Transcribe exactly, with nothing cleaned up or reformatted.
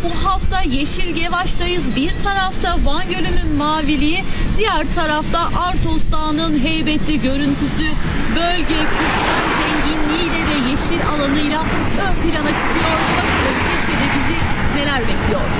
Bu hafta Yeşilgevaş'tayız. Bir tarafta Van Gölü'nün maviliği, diğer tarafta Artos Dağı'nın heybetli görüntüsü. Bölge kültürel zenginliğiyle ve yeşil alanıyla ön plana çıkıyor. Bakalım gecede bizi neler bekliyor.